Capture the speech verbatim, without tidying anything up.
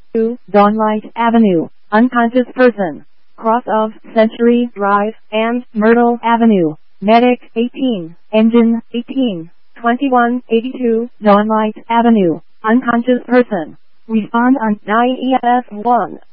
two, Dawnlight Avenue, unconscious person. Cross of Century Drive and Myrtle Avenue. Medic eighteen, engine eighteen, twenty-one eighty-two, Dawnlight Avenue, unconscious person. Respond on nine E F one.